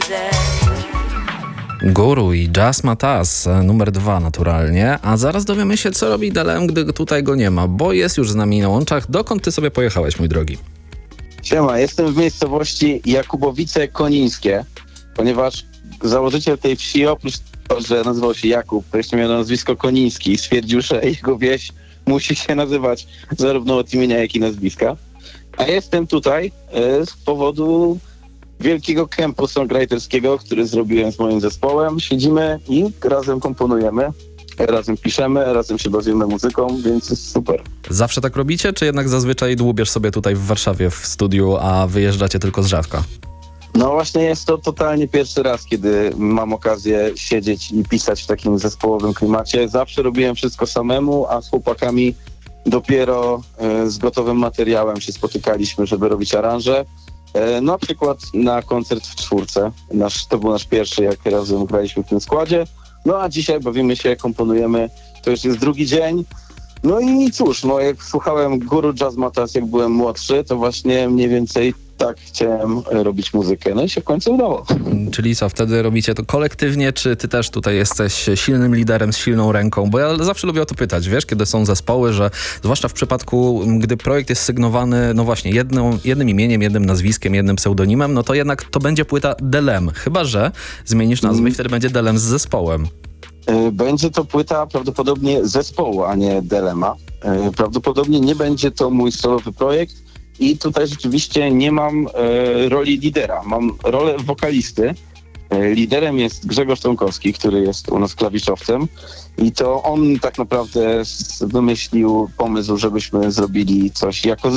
Guru i Jazz Matas, numer 2 naturalnie, a zaraz dowiemy się, co robi Delem, gdy tutaj go nie ma, bo jest już z nami na łączach. Dokąd ty sobie pojechałeś, mój drogi? Siema, jestem w miejscowości Jakubowice-Konińskie, ponieważ założyciel tej wsi, oprócz tego, że nazywał się Jakub, to jeszcze miał nazwisko Koniński i stwierdził, że jego wieś musi się nazywać zarówno od imienia, jak i nazwiska. A jestem tutaj z powodu wielkiego kempu songwriterskiego, który zrobiłem z moim zespołem. Siedzimy i razem komponujemy, razem piszemy, razem się bawimy muzyką, więc jest super. Zawsze tak robicie, czy jednak zazwyczaj dłubiesz sobie tutaj w Warszawie w studiu, a wyjeżdżacie tylko z rzadka? No właśnie jest to totalnie pierwszy raz, kiedy mam okazję siedzieć i pisać w takim zespołowym klimacie. Zawsze robiłem wszystko samemu, a z chłopakami dopiero z gotowym materiałem się spotykaliśmy, żeby robić aranże. Na przykład na koncert w czwórce. To był nasz pierwszy, jak razem graliśmy w tym składzie. No a dzisiaj bawimy się, komponujemy. To już jest drugi dzień. No i cóż, no jak słuchałem Guru Jazz Matas, jak byłem młodszy, to właśnie mniej więcej tak chciałem robić muzykę. No i się w końcu udało. Czyli co, wtedy robicie to kolektywnie, czy ty też tutaj jesteś silnym liderem z silną ręką? Bo ja zawsze lubię o to pytać, wiesz, kiedy są zespoły, że zwłaszcza w przypadku, gdy projekt jest sygnowany, no właśnie, jednym imieniem, jednym nazwiskiem, jednym pseudonimem, no to jednak to będzie płyta Delem. Chyba że zmienisz nazwę i wtedy będzie Delem z zespołem. Będzie to płyta prawdopodobnie zespołu, a nie Delema. Prawdopodobnie nie będzie to mój solowy projekt i tutaj rzeczywiście nie mam roli lidera. Mam rolę wokalisty. Liderem jest Grzegorz Tomkowski, który jest u nas klawiszowcem i to on tak naprawdę wymyślił pomysł, żebyśmy zrobili coś jako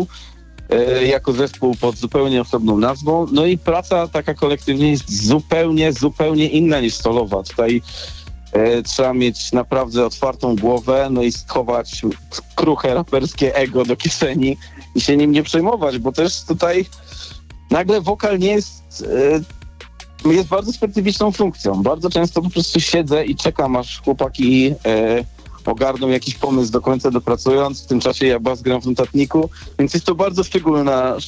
zespół pod zupełnie osobną nazwą. No i praca taka kolektywnie jest zupełnie inna niż solowa. Tutaj trzeba mieć naprawdę otwartą głowę, no i schować kruche raperskie ego do kieszeni i się nim nie przejmować, bo też tutaj nagle wokal nie jest bardzo specyficzną funkcją. Bardzo często po prostu siedzę i czekam, aż chłopaki ogarną jakiś pomysł do końca dopracując. W tym czasie ja bas gram w notatniku, więc jest to bardzo szczególna